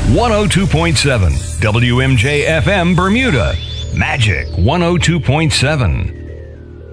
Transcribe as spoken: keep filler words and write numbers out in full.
one oh two point seven W M J F M Bermuda. Magic one oh two point seven.